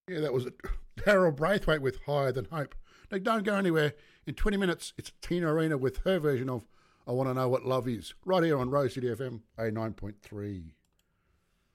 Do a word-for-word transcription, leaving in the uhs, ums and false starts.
Yeah, that was Daryl Braithwaite with Higher Than Hope. Now, don't go anywhere. In twenty minutes, it's Tina Arena with her version of I Want to Know What Love Is, right here on Rose City F M, A nine point three.